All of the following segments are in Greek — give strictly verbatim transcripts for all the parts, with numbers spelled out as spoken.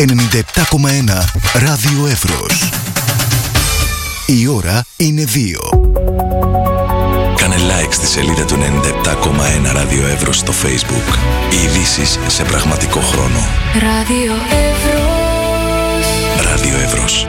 ενενήντα επτά κόμμα ένα Ράδιο Εύρος. Η ώρα είναι δύο. Κάνε like στη σελίδα του ενενήντα επτά κόμμα ένα Ράδιο Εύρος στο Facebook. Οι ειδήσεις σε πραγματικό χρόνο. Ράδιο Εύρος. Ράδιο Εύρος.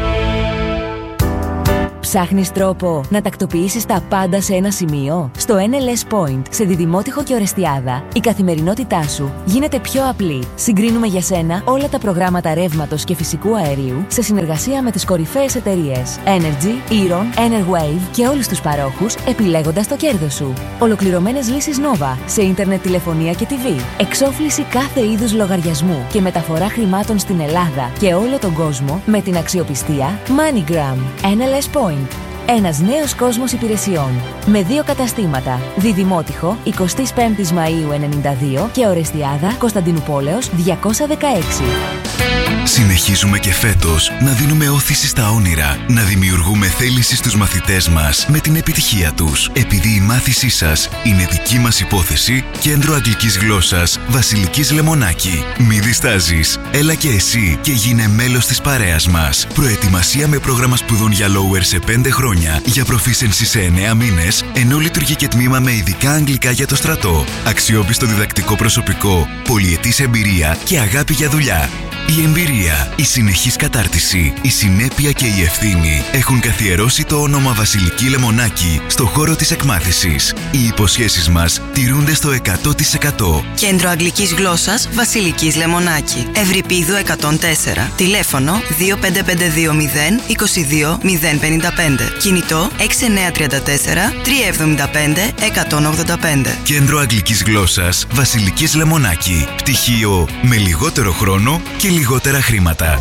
Ψάχνεις τρόπο να τακτοποιήσεις τα πάντα σε ένα σημείο? Στο εν ελ ες Point, σε Διδημότυχο και Ορεστιάδα, η καθημερινότητά σου γίνεται πιο απλή. Συγκρίνουμε για σένα όλα τα προγράμματα ρεύματος και φυσικού αερίου σε συνεργασία με τις κορυφαίες εταιρείες Energy, Eron, Enerwave και όλους τους παρόχους, επιλέγοντας το κέρδος σου. Ολοκληρωμένες λύσεις Nova σε ίντερνετ, τηλεφωνία και τι βι. Εξόφληση κάθε είδους λογαριασμού και μεταφορά χρημάτων στην Ελλάδα και όλο τον κόσμο με την αξιοπιστία MoneyGram. εν ελ ες Point. Ένας νέος κόσμος υπηρεσιών. Με δύο καταστήματα. Διδημότυχο, εικοστή πέμπτη Μαΐου ενενήντα δύο και Ορεστιάδα, Κωνσταντινούπολεως διακόσια δεκαέξι. Συνεχίζουμε και φέτος να δίνουμε όθηση στα όνειρα, να δημιουργούμε θέληση στους μαθητές μας με την επιτυχία τους. Επειδή η μάθησή σας είναι δική μας υπόθεση, Κέντρο Αγγλικής Γλώσσας Βασιλικής Λεμονάκη. Μη διστάζεις, έλα και εσύ και γίνε μέλος της παρέας μας. Προετοιμασία με πρόγραμμα σπουδών για Lower σε πέντε χρόνια, για Proficiency σε εννέα μήνες, ενώ λειτουργεί και τμήμα με ειδικά αγγλικά για το στρατό. Αξιόπιστο διδακτικό προσωπικό, πολυετής εμπειρία και αγάπη για δουλειά. Η εμπειρία, η συνεχής κατάρτιση, η συνέπεια και η ευθύνη έχουν καθιερώσει το όνομα Βασιλική Λεμονάκη στο χώρο της εκμάθησης. Οι υποσχέσεις μας τηρούνται στο εκατό τοις εκατό. Κέντρο Αγγλικής Γλώσσας Βασιλικής Λεμονάκη. Ευρυπίδου εκατόν τέσσερα. Τηλέφωνο δύο πέντε πέντε δύο μηδέν είκοσι δύο μηδέν πενήντα πέντε. Κινητό έξι εννιά τρία τέσσερα τρία εβδομήντα πέντε εκατόν ογδόντα πέντε. Κέντρο Αγγλικής Γλώσσας Βασιλικής Λεμονάκη. Πτυχίο με λιγότερο χρόνο και λιγότερα χρήματα.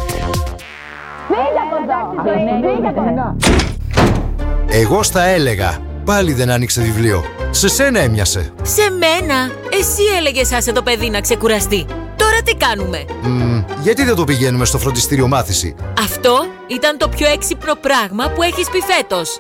Εγώ στα έλεγα. Πάλι δεν άνοιξε βιβλίο. Σε σένα έμοιασε. Σε μένα? Εσύ έλεγες άσε το παιδί να ξεκουραστεί. Τώρα τι κάνουμε? Mm, γιατί δεν το πηγαίνουμε στο φροντιστήριο μάθηση? Αυτό ήταν το πιο έξυπνο πράγμα που έχεις πει φέτος.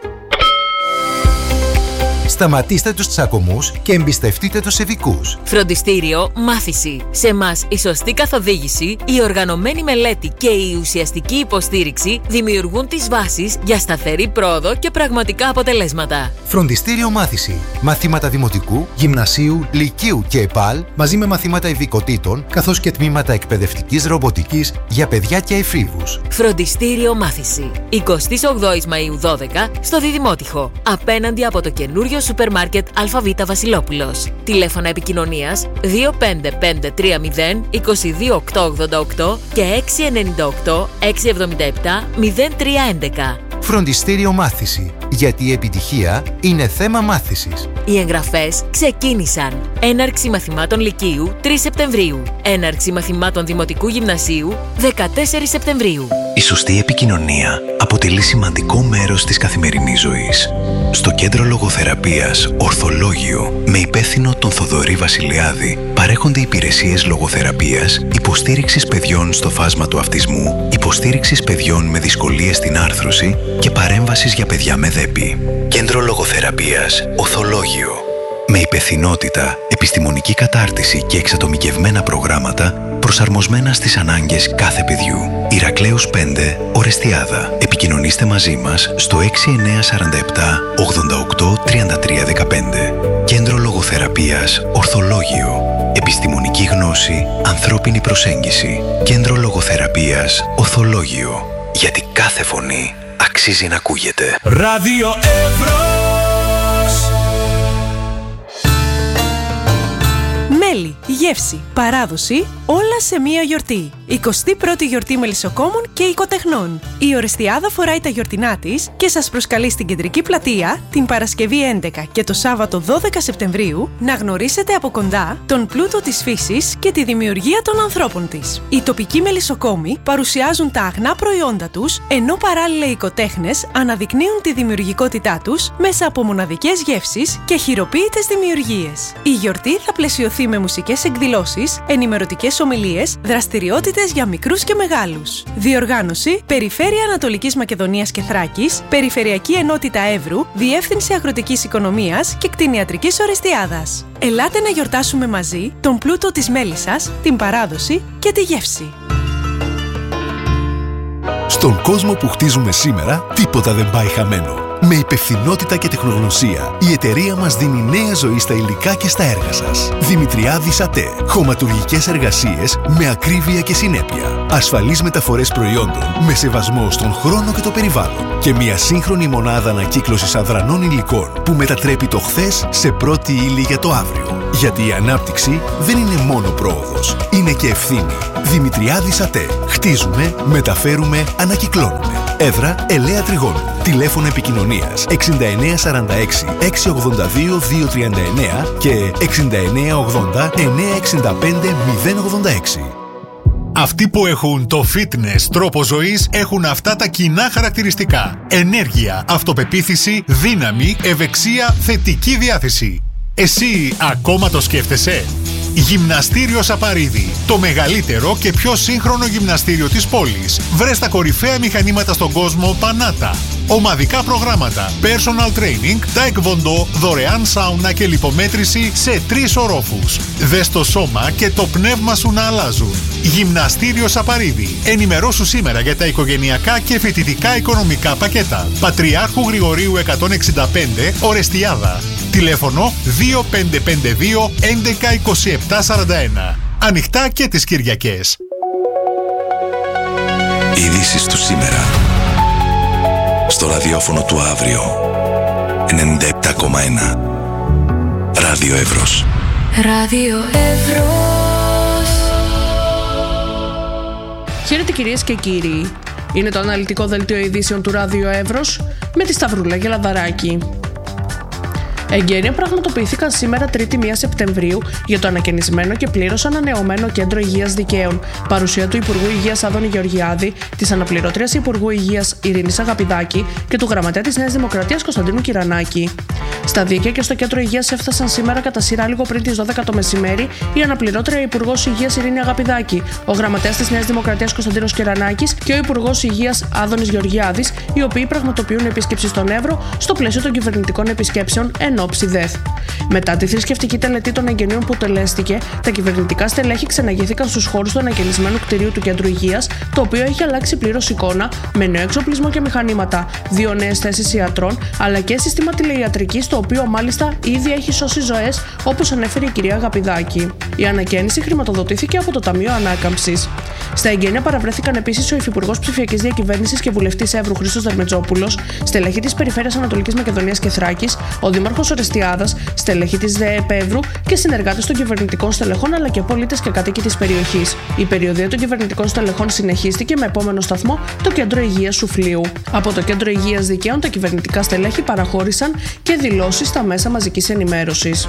Σταματήστε τους τσακωμούς και εμπιστευτείτε τους ειδικούς. Φροντιστήριο Μάθηση. Σε εμάς η σωστή καθοδήγηση, η οργανωμένη μελέτη και η ουσιαστική υποστήριξη δημιουργούν τις βάσεις για σταθερή πρόοδο και πραγματικά αποτελέσματα. Φροντιστήριο Μάθηση. Μαθήματα δημοτικού, γυμνασίου, λυκείου και ΕΠΑΛ, μαζί με μαθήματα ειδικοτήτων, καθώς και τμήματα εκπαιδευτικής ρομποτικής για παιδιά και εφήβους. Φροντιστήριο Μάθηση. εικοστή όγδοη Μαΐου δώδεκα στο Διδημότυχο. Απέναντι από το καινούριο σούπερ μάρκετ ΑΒ Βασιλόπουλος. Τηλέφωνα επικοινωνίας δύο πέντε πέντε τρία μηδέν είκοσι δύο οκτακόσια ογδόντα οκτώ και έξι εννιά οκτώ έξι εβδομήντα επτά μηδέν τρία έντεκα. Φροντιστήριο Μάθηση. Γιατί η επιτυχία είναι θέμα μάθησης. Οι εγγραφές ξεκίνησαν. Έναρξη μαθημάτων Λυκείου τρεις Σεπτεμβρίου. Έναρξη μαθημάτων Δημοτικού Γυμνασίου δεκατέσσερις Σεπτεμβρίου. Η σωστή επικοινωνία αποτελεί σημαντικό μέρος της καθημερινής ζωής. Στο Κέντρο Λογοθεραπείας Ορθολόγιο, με υπεύθυνο τον Θοδωρή Βασιλιάδη, παρέχονται υπηρεσίες λογοθεραπείας, υποστήριξης παιδιών στο φάσμα του αυτισμού, υποστήριξης παιδιών με δυσκολίες στην άρθρωση και παρέμβασης για παιδιά με δέπη. Κέντρο Λογοθεραπείας Ορθολόγιο. Με υπευθυνότητα, επιστημονική κατάρτιση και εξατομικευμένα προγράμματα προσαρμοσμένα στις ανάγκες κάθε παιδιού. Ηρακλέους πέντε, Ορεστιάδα. Επικοινωνήστε μαζί μας στο έξι εννιά τέσσερα επτά ογδόντα οκτώ τριάντα τρία δεκαπέντε. Κέντρο Λογοθεραπείας Ορθολόγιο. Επιστημονική γνώση, ανθρώπινη προσέγγιση. Κέντρο Λογοθεραπείας Ορθολόγιο. Γιατί κάθε φωνή αξίζει να ακούγεται. Ράδιο Εύρος. Μέλι, γεύση, παράδοση, όλα σε μία γιορτή. εικοστή πρώτη γιορτή μελισσοκόμων και οικοτεχνών. Η Ορεστιάδα φοράει τα γιορτινά της και σας προσκαλεί στην κεντρική πλατεία την Παρασκευή έντεκα και το Σάββατο δώδεκα Σεπτεμβρίου να γνωρίσετε από κοντά τον πλούτο της φύσης και τη δημιουργία των ανθρώπων της. Οι τοπικοί μελισσοκόμοι παρουσιάζουν τα αγνά προϊόντα τους, ενώ παράλληλα οι οικοτέχνες αναδεικνύουν τη δημιουργικότητά τους μέσα από μοναδικές γεύσεις και χειροποίητες δημιουργίες. Η γιορτή θα πλαισιωθεί με μουσικές εκδηλώσεις, ενημερωτικές ομιλίες, δραστηριότητες για μικρούς και μεγάλους. Διοργάνωση: Περιφέρεια Ανατολικής Μακεδονίας και Θράκης, Περιφερειακή Ενότητα Εύρου, Διεύθυνση Αγροτικής Οικονομίας και Κτηνιατρικής Ορεστιάδας. Ελάτε να γιορτάσουμε μαζί τον πλούτο της μέλισσας, την παράδοση και τη γεύση. Στον κόσμο που χτίζουμε σήμερα, τίποτα δεν πάει χαμένο. Με υπευθυνότητα και τεχνογνωσία, η εταιρεία μας δίνει νέα ζωή στα υλικά και στα έργα σας. Δημητριάδης ΑΤΕ. Χωματουργικές εργασίες με ακρίβεια και συνέπεια. Ασφαλείς μεταφορές προϊόντων με σεβασμό στον χρόνο και το περιβάλλον. Και μια σύγχρονη μονάδα ανακύκλωσης αδρανών υλικών που μετατρέπει το χθες σε πρώτη ύλη για το αύριο. Γιατί η ανάπτυξη δεν είναι μόνο πρόοδος, είναι και ευθύνη. Δημητριάδης ΑΤΕ. Χτίζουμε, μεταφέρουμε, ανακυκλώνουμε. Έδρα Ελαία Τριγώνου. Τηλέφωνο επικοινωνίας εξήντα εννέα σαράντα έξι εξακόσια ογδόντα δύο διακόσια τριάντα εννέα και εξήντα εννέα ογδόντα εννέα εξήντα πέντε μηδέν ογδόντα έξι. Αυτοί που έχουν το fitness τρόπο ζωής έχουν αυτά τα κοινά χαρακτηριστικά. Ενέργεια, αυτοπεποίθηση, δύναμη, ευεξία, θετική διάθεση. Εσύ ακόμα το σκέφτεσαι? Γυμναστήριο Σαπαρίδη. Το μεγαλύτερο και πιο σύγχρονο γυμναστήριο της πόλης. Βρες τα κορυφαία μηχανήματα στον κόσμο Πανάτα. Ομαδικά προγράμματα, personal training, taekwondo, δωρεάν σάουνα και λιπομέτρηση σε τρεις ορόφους. Δες το σώμα και το πνεύμα σου να αλλάζουν. Γυμναστήριο Σαπαρίδη. Ενημερώσου σήμερα για τα οικογενειακά και φοιτητικά οικονομικά πακέτα. Πατριάρχου Γρηγορίου εκατόν εξήντα πέντε, Ορεστιάδα. Τηλέφωνο δύο πέντε πέντε δύο έντεκα είκοσι επτά σαράντα ένα. Ανοιχτά και τις Κυριακές. Ειδήσεις του σήμερα. Στο ραδιόφωνο του αύριο. ενενήντα επτά κόμμα ένα. Ράδιο Εύρος. Ράδιο Εύρος. Χαίρετε κυρίες και κύριοι. Είναι το αναλυτικό δελτίο ειδήσεων του Ράδιο Εύρος με τη Σταυρούλα Γελαδαράκη. Εγγένεια πραγματοποιήθηκαν σήμερα τρίτη πρώτη Σεπτεμβρίου για το ανακαινισμένο και πλήρως ανανεωμένο Κέντρο Υγείας Δικαίων, παρουσία του Υπουργού Υγείας Άδωνη Γεωργιάδη, της Αναπληρώτριας Υπουργού Υγείας Ειρήνης Αγαπηδάκη και του Γραμματέα της Νέας Δημοκρατίας Κωνσταντίνου Κυρανάκη. Στα Δίκαια και στο Κέντρο Υγείας έφτασαν σήμερα κατά σειρά λίγο πριν τις δώδεκα το μεσημέρι η Αναπληρώτρια Υπουργός Υγείας Ειρήνη Αγαπηδάκη, ο Γραμματέας της Νέας Δημοκρατίας Κωνσταντίνος Κυρανάκης και ο Υπουργός Υγείας Άδωνης Γεωργιάδης, οι οποίοι πραγματοποιούν επίσκεψη στον Εύρο στο πλαίσιο των κυβερνητικών επισκέψεων εν ώψη ΔΕΘ. Μετά τη θρησκευτική τελετή των εγγενείων που τελέστηκε, τα κυβερνητικά στελέχη ξεναγήθηκαν στους χώρους του ανακαινισμένου κτηρίου του Κέντρου Υγείας, το οποίο έχει αλλάξει πλήρως εικόνα με νέο εξοπλισμό και μηχανήματα, δύο νέες θέσεις ιατρών, αλλά και σύστημα τηλεϊατρικής, το οποίο μάλιστα ήδη έχει σώσει ζωές, όπως ανέφερε η κυρία Αγαπηδάκη. Η ανακαίνιση χρηματοδοτήθηκε από το Ταμείο Ανάκαμψης. Στα εγγένεια παραβρέθηκαν επίσης ο Υφυπουργός Ψηφιακής Διακυβέρνησης και Βουλευτής Εύρου Χρήστος Δερμετζόπουλος, στελέχη της Περιφέρειας Ανατολικής Μακεδονίας και Θράκης, ο Δήμαρχος Ορεστιάδας, στελέχη της ΔΕΕΠ Εύρου και συνεργάτες των κυβερνητικών στελεχών αλλά και πολίτες και κάτοικοι της περιοχής. Η περιοδεία των κυβερνητικών στελεχών συνεχίστηκε με επόμενο σταθμό το Κέντρο Υγείας Σουφλίου. Από το Κέντρο Υγείας Δικαίων τα κυβερνητικά στελέχη παραχώρησαν και δηλώσεις στα μέσα μαζικής ενημέρωσης.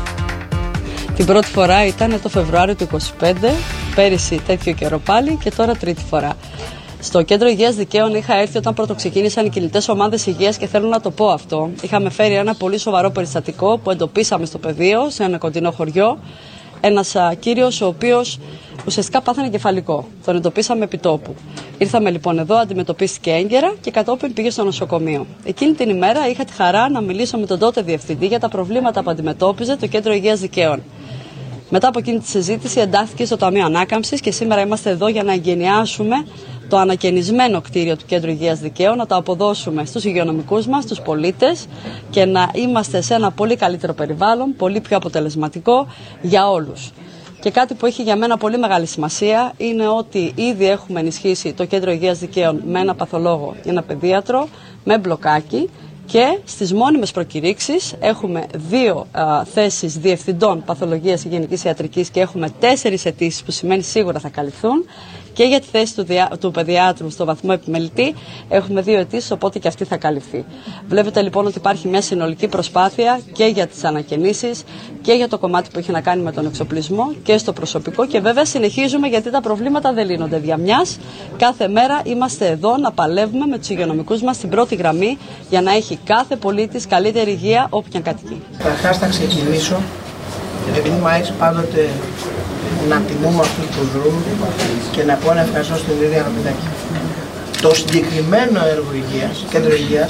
Την πρώτη φορά ήταν το Φεβρουάριο του είκοσι πέντε, πέρυσι τέτοιο καιρό πάλι και τώρα τρίτη φορά. Στο Κέντρο Υγείας Δικαίων είχα έρθει όταν πρώτο ξεκίνησαν οι κινητές ομάδες υγείας και θέλω να το πω αυτό. Είχαμε φέρει ένα πολύ σοβαρό περιστατικό που εντοπίσαμε στο πεδίο, σε ένα κοντινό χωριό. Ένας κύριος ο οποίος ουσιαστικά πάθανε κεφαλικό. Τον εντοπίσαμε επί τόπου. Ήρθαμε λοιπόν εδώ, αντιμετωπίστηκε έγκαιρα και κατόπιν πήγε στο νοσοκομείο. Εκείνη την ημέρα είχα τη χαρά να μιλήσω με τον τότε διευθυντή για τα προβλήματα που αντιμετώπιζε το Κέντρο Υγείας Δικαίων. Μετά από εκείνη τη συζήτηση εντάχθηκε στο Ταμείο Ανάκαμψης και σήμερα είμαστε εδώ για να εγκαινιάσουμε το ανακαινισμένο κτίριο του Κέντρου Υγείας Δικαίων, να το αποδώσουμε στους υγειονομικούς μας, στους πολίτες και να είμαστε σε ένα πολύ καλύτερο περιβάλλον, πολύ πιο αποτελεσματικό για όλους. Και κάτι που έχει για μένα πολύ μεγάλη σημασία είναι ότι ήδη έχουμε ενισχύσει το Κέντρο Υγείας Δικαίων με ένα παθολόγο και ένα παιδίατρο, με μπλοκάκι. Και στις μόνιμες προκηρύξεις έχουμε δύο α, θέσεις διευθυντών παθολογίας γενικής ιατρικής και έχουμε τέσσερις αιτήσεις που σημαίνει σίγουρα θα καλυφθούν. Και για τη θέση του, δια, του παιδιάτρου στο βαθμό επιμελητή έχουμε δύο αιτήσεις, οπότε και αυτή θα καλυφθεί. Βλέπετε λοιπόν ότι υπάρχει μια συνολική προσπάθεια και για τις ανακαινήσεις και για το κομμάτι που έχει να κάνει με τον εξοπλισμό και στο προσωπικό και βέβαια συνεχίζουμε γιατί τα προβλήματα δεν λύνονται δια μιας. Κάθε μέρα είμαστε εδώ να παλεύουμε με τους υγειονομικούς μας στην πρώτη γραμμή για να έχει κάθε πολίτης καλύτερη υγεία όπου και αν κατοικεί. Καταρχάς θα ξεκινήσω, επειδή μου άρεσε πάντοτε να τιμούμε αυτούς που δρούν και να πω να ευχαριστώ στην ίδια Αγαπηδάκη. Το συγκεκριμένο έργο υγείας, Κέντρο Υγείας,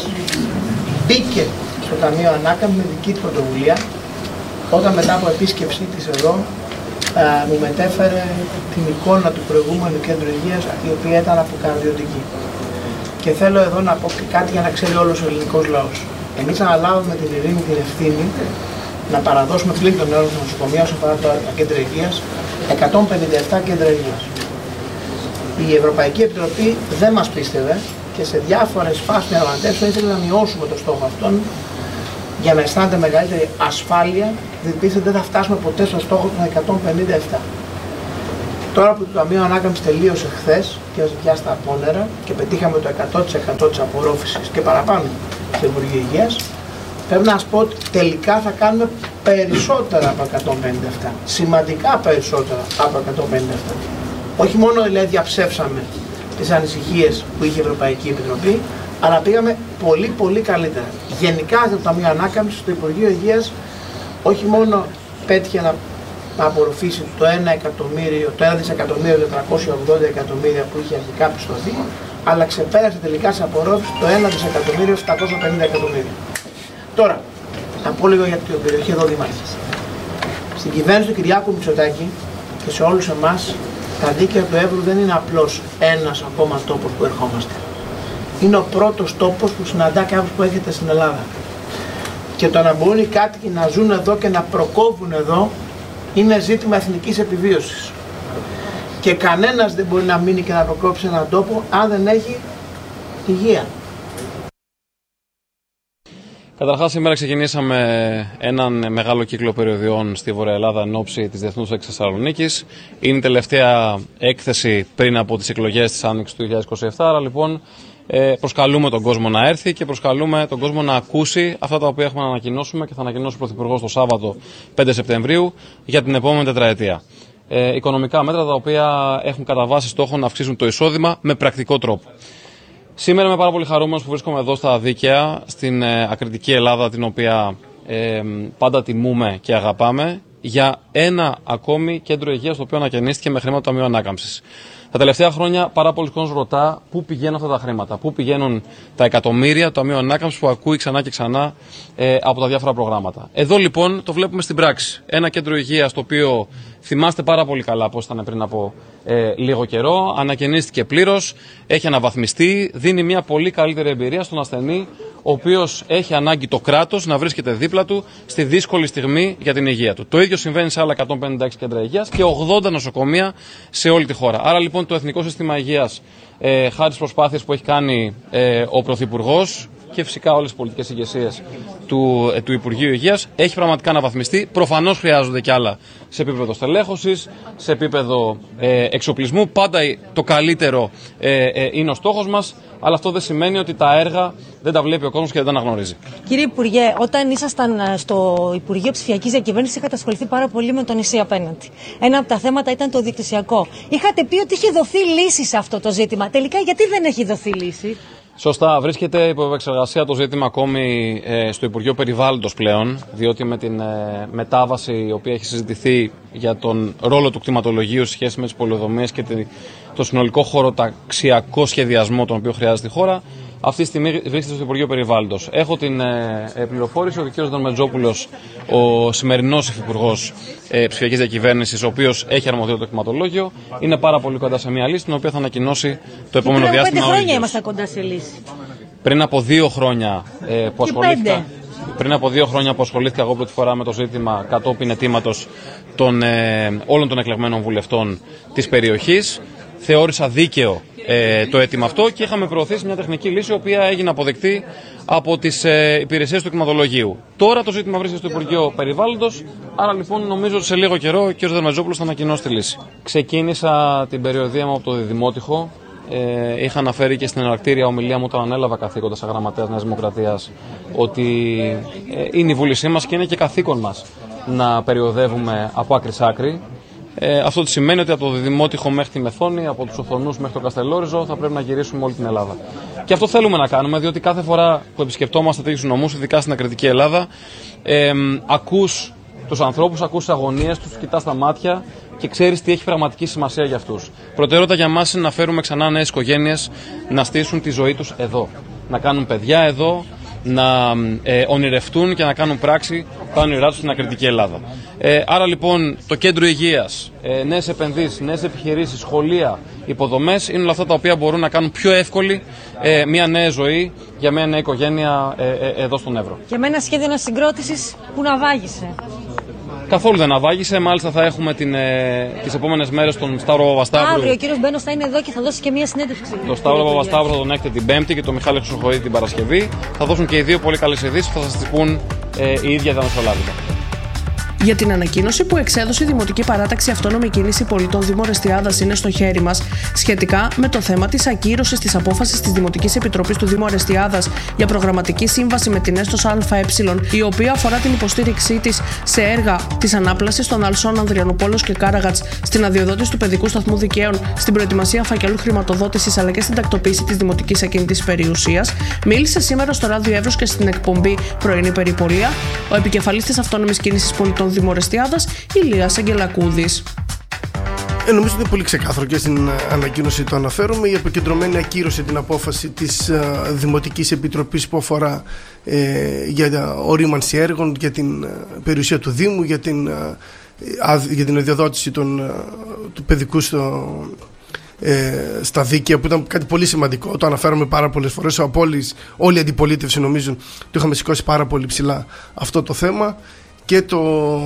μπήκε στο Ταμείο Ανάκαμψης με δική της πρωτοβουλία, όταν μετά από επίσκεψή της εδώ α, μου μετέφερε την εικόνα του προηγούμενου Κέντρου Υγείας, η οποία ήταν αποκαρδιωτική. Και θέλω εδώ να πω και κάτι για να ξέρει όλος ο ελληνικός λαός. Εμείς αναλάβουμε την ειρήνη, την ευθύνη να παραδώσουμε πλήν των νέων νοσοκομείων όσο αφορά τα κέντρα υγείας, εκατόν πενήντα επτά κέντρα υγείας. Η Ευρωπαϊκή Επιτροπή δεν μας πίστευε και σε διάφορες φάσεις διαπραγματεύσεων ήθελε να μειώσουμε το στόχο αυτόν για να αισθάνεται μεγαλύτερη ασφάλεια, διότι πίστευε δεν θα φτάσουμε ποτέ στο στόχο των εκατόν πενήντα επτά. Τώρα που το Ταμείο Ανάκαμψης τελείωσε χθες και ως πια στα απόνερα και πετύχαμε το εκατό τοις εκατό της απορρόφησης και παραπάνω στο Υπουργείο Υγείας, πρέπει να σας πω ότι τελικά θα κάνουμε περισσότερα από εκατόν πενήντα επτά. Σημαντικά περισσότερα από εκατόν πενήντα επτά. Όχι μόνο δηλαδή διαψεύσαμε τις ανησυχίες που είχε η Ευρωπαϊκή Επιτροπή, αλλά πήγαμε πολύ πολύ καλύτερα. Γενικά το Ταμείο Ανάκαμψης στο Υπουργείο Υγείας όχι μόνο πέτυχε να να απορροφήσει το ένα εκατομμύριο, το ένα δισεκατομμύριο τετρακόσια ογδόντα εκατομμύρια που είχε αρχικά πιστωθεί, αλλά ξεπέρασε τελικά σε απορρόφηση το ένα δισεκατομμύριο επτακόσια πενήντα εκατομμύρια. Τώρα, να πω λίγο για την περιοχή εδώ Δήμαρχης. Στην κυβέρνηση του Κυριάκου Μητσοτάκη και σε όλους εμάς, τα δίκαια του Εύρου δεν είναι απλώς ένας ακόμα τόπος που ερχόμαστε. Είναι ο πρώτος τόπος που συναντά κάποιους που έρχεται στην Ελλάδα. Και το να μπορούν οι κάτοικοι να ζουν εδώ και να προκόβουν εδώ είναι ζήτημα εθνικής επιβίωσης. Και κανένας δεν μπορεί να μείνει και να προκόψει έναν τόπο αν δεν έχει υγεία. Καταρχάς, σήμερα ξεκινήσαμε έναν μεγάλο κύκλο περιοδιών στη Βορεια Ελλάδα εν ώψη της Διεθνούς Έκθεσης Θεσσαλονίκης. Είναι η τελευταία έκθεση πριν από τις εκλογές της Άνοιξης του δύο χιλιάδες είκοσι επτά. Άρα λοιπόν προσκαλούμε τον κόσμο να έρθει και προσκαλούμε τον κόσμο να ακούσει αυτά τα οποία έχουμε να ανακοινώσουμε και θα ανακοινώσει ο Πρωθυπουργός το Σάββατο πέντε Σεπτεμβρίου για την επόμενη τετραετία. Ε, οικονομικά μέτρα τα οποία έχουν κατά βάση στόχο να αυξήσουν το εισόδημα με πρακτικό τρόπο. Σήμερα είμαι πάρα πολύ χαρούμενος που βρίσκομαι εδώ στα Δίκαια, στην ε, ακριτική Ελλάδα, την οποία ε, πάντα τιμούμε και αγαπάμε, για ένα ακόμη κέντρο υγείας το οποίο ανακαινίστηκε με χρήματα του Ταμείου Ανάκαμψης. Τα τελευταία χρόνια πάρα πολλοί κόσμος ρωτά πού πηγαίνουν αυτά τα χρήματα, πού πηγαίνουν τα εκατομμύρια του Ταμείου Ανάκαμψης που ακούει ξανά και ξανά ε, από τα διάφορα προγράμματα. Εδώ λοιπόν το βλέπουμε στην πράξη. Ένα κέντρο υγείας το οποίο θυμάστε πάρα πολύ καλά πώς ήταν πριν από ε, λίγο καιρό, ανακαινίστηκε πλήρως, έχει αναβαθμιστεί, δίνει μια πολύ καλύτερη εμπειρία στον ασθενή, ο οποίος έχει ανάγκη το κράτος να βρίσκεται δίπλα του στη δύσκολη στιγμή για την υγεία του. Το ίδιο συμβαίνει σε άλλα εκατόν πενήντα έξι κέντρα υγείας και ογδόντα νοσοκομεία σε όλη τη χώρα. Άρα λοιπόν το Εθνικό Σύστημα Υγείας, ε, χάρη στις προσπάθειες που έχει κάνει ε, ο Πρωθυπουργός και φυσικά όλες οι πολιτικές ηγεσίες του, ε, του Υπουργείου Υγείας, έχει πραγματικά αναβαθμιστεί. Προφανώς χρειάζονται κι άλλα σε επίπεδο στελέχωσης, σε επίπεδο ε, εξοπλισμού. Πάντα το καλύτερο ε, ε, είναι ο στόχος μας, αλλά αυτό δεν σημαίνει ότι τα έργα δεν τα βλέπει ο κόσμος και δεν τα αναγνωρίζει. Κύριε Υπουργέ, όταν ήσασταν στο Υπουργείο Ψηφιακής Διακυβέρνησης, είχατε ασχοληθεί πάρα πολύ με το νησί απέναντι. Ένα από τα θέματα ήταν το δικτυσιακό. Είχατε πει ότι είχε δοθεί λύση σε αυτό το ζήτημα. Τελικά, γιατί δεν έχει δοθεί λύση? Σωστά, βρίσκεται υπό επεξεργασία το ζήτημα ακόμη ε, στο Υπουργείο Περιβάλλοντος πλέον, διότι με την ε, μετάβαση η οποία έχει συζητηθεί για τον ρόλο του κτηματολογίου σε σχέση με τις πολεοδομίες και τη, το συνολικό χωροταξιακό σχεδιασμό τον οποίο χρειάζεται η χώρα, αυτή τη στιγμή βρίσκεται στο Υπουργείο Περιβάλλοντος. Έχω την ε, πληροφόρηση ότι ο κ. Δερμετζόπουλος, ο σημερινός Υφυπουργός ε, Ψηφιακής Διακυβέρνησης, ο οποίος έχει αρμοδιότητα το κτηματολόγιο, είναι πάρα πολύ κοντά σε μια λύση την οποία θα ανακοινώσει το επόμενο διάστημα. Πριν από πέντε χρόνια ήμασταν κοντά σε λύση. Πριν από δύο χρόνια ε, που ασχολήθηκα. Πριν από δύο χρόνια που ασχολήθηκα εγώ πρώτη φορά με το ζήτημα κατόπιν αιτήματος των, ε, όλων των εκλεγμένων βουλευτών της περιοχής, θεώρησα δίκαιο ε, το αίτημα αυτό και είχαμε προωθήσει μια τεχνική λύση η οποία έγινε αποδεκτή από τις ε, υπηρεσίες του κτηματολογίου. Τώρα το ζήτημα βρίσκεται στο Υπουργείο Περιβάλλοντος, άρα λοιπόν νομίζω ότι σε λίγο καιρό ο κ. Δερμετζόπουλος θα ανακοινώσει τη λύση. Ξεκίνησα την περιοδία μου από το Διδημότυχο. Ε, είχα αναφέρει και στην εναρκτήρια ομιλία μου όταν ανέλαβα καθήκοντα σαν γραμματέας Νέας Δημοκρατίας ότι ε, είναι η βούλησή μας και είναι και καθήκον μας να περιοδεύουμε από άκρη σ' άκρη. Ε, αυτό σημαίνει ότι από το Διδημότυχο μέχρι τη Μεθόνη, από τους Οθονούς μέχρι το Καστελόριζο θα πρέπει να γυρίσουμε όλη την Ελλάδα. Και αυτό θέλουμε να κάνουμε, διότι κάθε φορά που επισκεπτόμαστε τέτοιους νομούς, ειδικά στην ακριτική Ελλάδα, ε, ακούς τους ανθρώπους, ακούς τις αγωνίες τους, κοιτάς στα μάτια και ξέρεις τι έχει πραγματική σημασία για αυτούς. Προτεραιότητα για μας είναι να φέρουμε ξανά νέες οικογένειες να στήσουν τη ζωή τους εδώ. Να κάνουν παιδιά εδώ, να ε, ονειρευτούν και να κάνουν πράξη τα όνειρά τους στην ακριτική Ελλάδα. Ε, άρα λοιπόν το κέντρο υγείας, ε, νέες επενδύσεις, νέες επιχειρήσεις, σχολεία, υποδομές είναι όλα αυτά τα οποία μπορούν να κάνουν πιο εύκολη ε, μια νέα ζωή για μια νέα οικογένεια ε, ε, εδώ στον Εύρο. Και με ένα σχέδιο ανασυγκρότησης που να βάγισε. Καθόλου δεν αβάγισε. Μάλιστα θα έχουμε την, ε, τις επόμενες μέρες τον Σταύρο Παπασταύρου. Αύριο ο κύριος Μπένος θα είναι εδώ και θα δώσει και μια συνέντευξη. Το Σταύρο Παπασταύρου θα τον έχετε την Πέμπτη και τον Μιχάλη Χρυσοχοίδη την Παρασκευή. Θα δώσουν και οι δύο πολύ καλές ειδήσεις που θα σας τις πούν ε, η ίδια διαμεσολάβητα. Για την ανακοίνωση που εξέδωσε η Δημοτική Παράταξη Αυτόνομη Κίνηση Πολιτών Δήμου Ορεστιάδας είναι στο χέρι μας σχετικά με το θέμα της ακύρωσης της απόφασης της Δημοτικής Επιτροπής του Δήμου Ορεστιάδας για προγραμματική σύμβαση με την Έστος ΑΕ, η οποία αφορά την υποστήριξή της σε έργα της ανάπλασης των Αλσών Ανδριανούπολος και Κάραγατς, στην αδειοδότηση του Παιδικού Σταθμού Δικαίων, στην προετοιμασία φακελού χρηματοδότησης αλλά και στην τακτοποίηση της δημοτικής ακίνητης περιουσίας. Μίλησε σήμερα στο Ράδιο Εύρος και στην εκπομπή Πρωινή Περιπολία ο επικεφαλής της Αυτόνομης Κίνησης Πολιτών Δήμου Ορεστιάδας, Ηλίας Αγγελακούδης. Ε, νομίζω ότι είναι πολύ ξεκάθαρο και στην ανακοίνωση το αναφέρομαι. Η αποκεντρωμένη ακύρωσε την απόφαση της uh, Δημοτικής Επιτροπής που αφορά ε, για ορίμανση έργων, για την uh, περιουσία του Δήμου, για την, uh, για την αδειοδότηση των, uh, του παιδικού στο, ε, στα δίκαια, που ήταν κάτι πολύ σημαντικό. Το αναφέρομαι πάρα πολλές φορές. Ο Απόλλης, όλη η αντιπολίτευση νομίζω το είχαμε σηκώσει πάρα πολύ ψηλά αυτό το θέμα. Και το,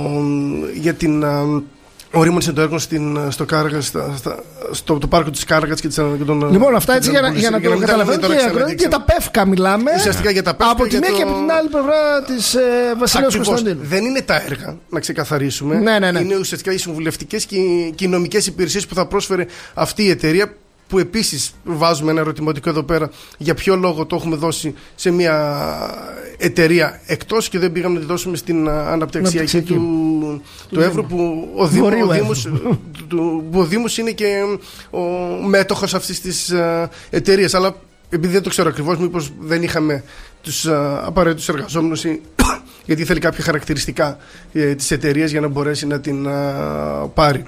για την uh, ορίμανση των έργων στην, στο, Κάραγας, στο το πάρκο της Κάραγας και τον. Λοιπόν, αυτά έτσι για, για να το καταλαβαίνω και για τα ΠΕΦΚΑ μιλάμε. Ουσιαστικά για τα ΠΕΦΚΑ. Από τη μία και από την άλλη πλευρά της ε, Βασιλέως Κωνσταντίνου. Δεν είναι τα έργα, να ξεκαθαρίσουμε. Ναι, ναι, ναι. Είναι ουσιαστικά οι συμβουλευτικές και οι νομικές υπηρεσίες που θα πρόσφερε αυτή η εταιρεία. Που επίσης βάζουμε ένα ερωτηματικό εδώ πέρα για ποιο λόγο το έχουμε δώσει σε μια εταιρεία εκτός και δεν πήγαμε να τη δώσουμε στην αναπτυξιακή του, του Εύρου, που ο Δήμος, ο, Δήμος, του, που ο Δήμος είναι και ο μέτοχος αυτής της εταιρείας. Αλλά επειδή δεν το ξέρω ακριβώς, μήπως δεν είχαμε τους απαραίτητους εργαζόμενους ή γιατί θέλει κάποια χαρακτηριστικά της εταιρείας για να μπορέσει να την πάρει.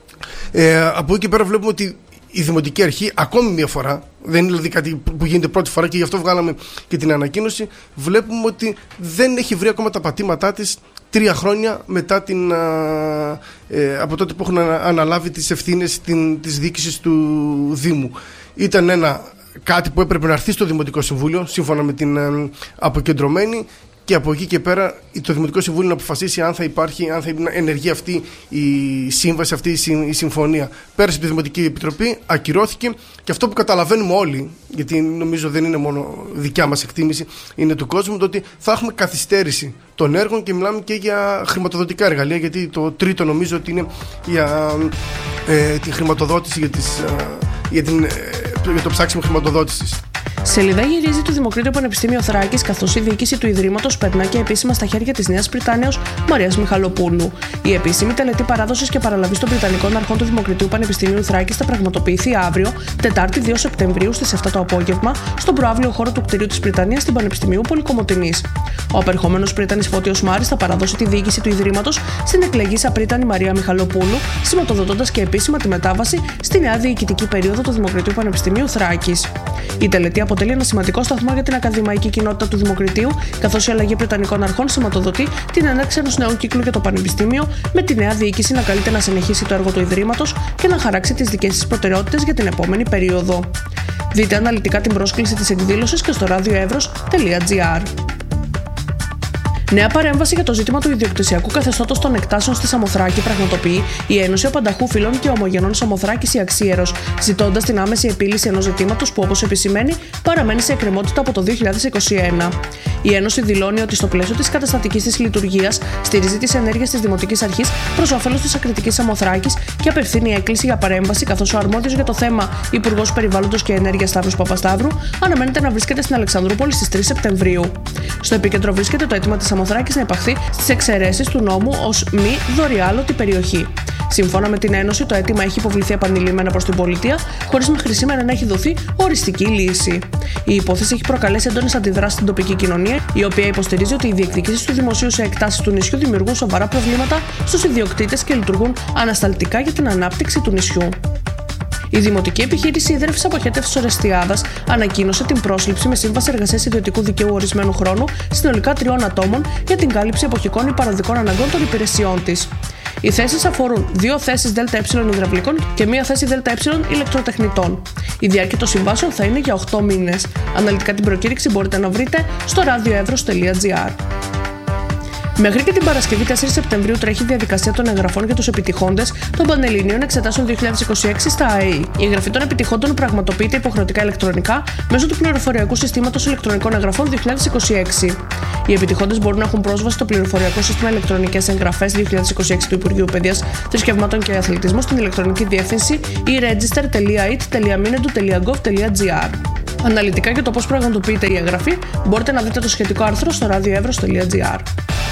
Ε, από εκεί και πέρα βλέπουμε ότι η Δημοτική Αρχή ακόμη μια φορά, δεν είναι δηλαδή κάτι που γίνεται πρώτη φορά και γι' αυτό βγάλαμε και την ανακοίνωση, βλέπουμε ότι δεν έχει βρει ακόμα τα πατήματά της τρία χρόνια μετά την, ε, από τότε που έχουν αναλάβει τις ευθύνες την, της διοίκησης του Δήμου. Ήταν ένα κάτι που έπρεπε να έρθει στο Δημοτικό Συμβούλιο, σύμφωνα με την ε, αποκεντρωμένη, και από εκεί και πέρα το Δημοτικό Συμβούλιο να αποφασίσει αν θα υπάρχει, αν θα ενεργεί αυτή η σύμβαση, αυτή η συμφωνία. Πέρασε τη Δημοτική Επιτροπή, ακυρώθηκε, και αυτό που καταλαβαίνουμε όλοι, γιατί νομίζω δεν είναι μόνο δικιά μας εκτίμηση, είναι του κόσμου, το ότι θα έχουμε καθυστέρηση των έργων και μιλάμε και για χρηματοδοτικά εργαλεία, γιατί το τρίτο νομίζω ότι είναι για ε, τη χρηματοδότηση, για, τις, ε, για, την, ε, για το ψάξιμο χρηματοδότησης. Σελίδα γυρίζει το Δημοκρίτιο Πανεπιστήμιο Θράκης, καθώς η διοίκηση του Ιδρύματος περνά και επίσημα στα χέρια της Νέας Πριτάνεως Μαρίας Μιχαλοπούλου. Η επίσημη τελετή παράδοσης και παραλαβής των Πριτανικών Αρχών του Δημοκριτίου Πανεπιστημίου Θράκης θα πραγματοποιηθεί αύριο, Τετάρτη δύο Σεπτεμβρίου στις επτά το απόγευμα, στον προαύλιο χώρο του κτηρίου της Πριτανίας στην Πανεπιστημίου Πολυκομοτηνής. Ο απερχόμενος Πρίτανης Φώτιος Μάρης θα παραδώσει τη διοίκηση του Ιδρύματος στην εκλεγήσα Πρίτανη Μαρία Μιχαλοπούλου, σηματοδοτώντας και επίσημα τη μετάβαση στη νέα διοικητική περίοδο του Δημοκριτίου Πανεπιστημίου Θράκης. Η τελετή αποτελεί ένα σημαντικό σταθμό για την ακαδημαϊκή κοινότητα του Δημοκριτίου, καθώς η αλλαγή Πριτανικών Αρχών σηματοδοτεί την έναρξη ενός νέου κύκλου για το Πανεπιστήμιο, με τη νέα διοίκηση να καλείται να συνεχίσει το έργο του Ιδρύματος και να χαράξει τις δικές της προτεραιότητες για την επόμενη περίοδο. Δείτε αναλυτικά την πρόσκληση της εκδήλωσης και στο radioevros τελεία gr. Νέα παρέμβαση για το ζήτημα του ιδιοκτησιακού καθεστώτος των εκτάσεων στη Σαμοθράκη πραγματοποιεί η Ένωση Απανταχού Φίλων και Ομογενών Σαμοθράκης η Αξίερος, ζητώντας την άμεση επίλυση ενός ζητήματος που, όπως επισημαίνει, παραμένει σε εκκρεμότητα από το δύο χιλιάδες είκοσι ένα. Η Ένωση δηλώνει ότι στο πλαίσιο της καταστατικής της λειτουργίας στηρίζει τις ενέργειες της Δημοτικής Αρχής προς όφελος της ακριτικής Σαμοθράκης και απευθύνει έκκληση για παρέμβαση, καθώς ο αρμόδιος για το θέμα Υπουργός Περιβάλλοντος και Ενέργειας Σταύρος Παπασταύρου αναμένεται να βρίσκεται στην Αλεξανδρούπολη στις τρεις Σεπτεμβρίου. Στο επίκεντρο βρίσκεται το αίτημα της Σαμοθράκης να υπαχθεί στις εξαιρέσεις του νόμου ως μη δωριάλωτη περιοχή. Σύμφωνα με την Ένωση, το αίτημα έχει υποβληθεί επανειλημμένα προς την πολιτεία, χωρίς μέχρι σήμερα να έχει δοθεί οριστική λύση. Η υπόθεση έχει προκαλέσει έντονες αντιδράσεις στην τοπική κοινωνία, η οποία υποστηρίζει ότι οι διεκδικήσεις του δημοσίου σε εκτάσεις του νησιού δημιουργούν σοβαρά προβλήματα στους ιδιοκτήτες και λειτουργούν ανασταλτικά για την ανάπτυξη του νησιού. Η Δημοτική Επιχείρηση Ίδρυυσης Αποχέτευσης Ορεστιάδας ανακοίνωσε την πρόσληψη με σύμβαση εργασίας ιδιωτικού δικαίου ορισμένου χρόνου συνολικά τριών ατόμων για την κάλυψη εποχικών ή παροδικών αναγκών των υπηρεσιών της. Οι θέσεις αφορούν δύο θέσεις ΔΕ υδραυλικών και μία θέση ΔΕ ηλεκτροτεχνητών. Η διάρκεια των συμβάσεων θα είναι για οκτώ μήνες. Αναλυτικά την προκήρυξη μπορείτε να βρείτε στο ραδιοεύρος τελεία τζι άρ. Μέχρι και την Παρασκευή τέσσερις Σεπτεμβρίου τρέχει η διαδικασία των εγγραφών για τους επιτυχώντες των Πανελληνίων Εξετάσεων δύο χιλιάδες είκοσι έξι στα ΑΕΗ. Η εγγραφή των επιτυχόντων πραγματοποιείται υποχρεωτικά ηλεκτρονικά μέσω του πληροφοριακού συστήματος ηλεκτρονικών εγγραφών δύο χιλιάδες είκοσι έξι. Οι επιτυχόντες μπορούν να έχουν πρόσβαση στο πληροφοριακό σύστημα ηλεκτρονικές εγγραφές δύο χιλιάδες είκοσι έξι του Υπουργείου Παιδείας, Θρησκευμάτων και Αθλητισμού στην ηλεκτρονική διεύθυνση e-register τελεία ι τι τελεία minedu τελεία gov τελεία τζι άρ. Αναλυτικά για το πώς πραγματοποιείται η εγγραφή μπορείτε να δείτε το σχετικό άρθρο στο ραδιοεύρος τελεία τζι άρ.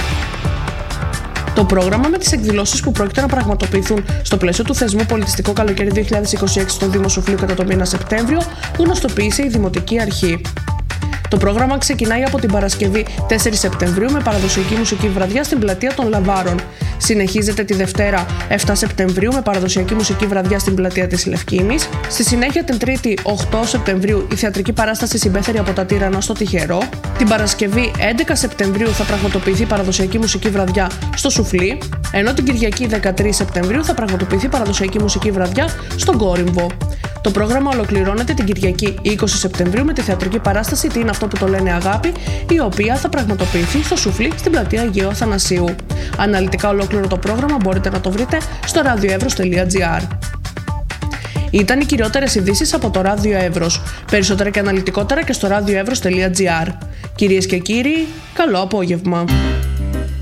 Το πρόγραμμα με τις εκδηλώσεις που πρόκειται να πραγματοποιηθούν στο πλαίσιο του θεσμού Πολιτιστικό Καλοκαίρι δύο χιλιάδες είκοσι έξι στο Δήμο Σουφλίου κατά το μήνα Σεπτέμβριο γνωστοποίησε η Δημοτική Αρχή. Το πρόγραμμα ξεκινάει από την Παρασκευή τέσσερις Σεπτεμβρίου με παραδοσιακή μουσική βραδιά στην πλατεία των Λαβάρων. Συνεχίζεται τη Δευτέρα επτά Σεπτεμβρίου με παραδοσιακή μουσική βραδιά στην πλατεία της Λευκίνης. Στη συνέχεια την Τρίτη οκτώ Σεπτεμβρίου η θεατρική παράσταση Συμπέθερη από τα Τύρανα στο Τυχερό. Την Παρασκευή έντεκα Σεπτεμβρίου θα πραγματοποιηθεί παραδοσιακή μουσική βραδιά στο Σουφλί, ενώ την Κυριακή δεκατρείς Σεπτεμβρίου θα πραγματοποιηθεί παραδοσιακή μουσική βραδιά στον Κόρυμβο. Το πρόγραμμα ολοκληρώνεται την Κυριακή είκοσι Σεπτεμβρίου με τη θεατρική παράσταση Τι είναι αυτό που το λένε αγάπη, η οποία θα πραγματοποιηθεί στο Σουφλί στην πλατεία Αγίου Αθανασίου. Αναλυτικά ολόκληρο το πρόγραμμα μπορείτε να το βρείτε στο ραδιοεύρος τελεία τζι άρ. Ήταν οι κυριότερες ειδήσεις από το Ράδιο Εύρος. Περισσότερα και αναλυτικότερα και στο ραδιοεύρος τελεία τζι άρ. Κυρίες και κύριοι, καλό απόγευμα.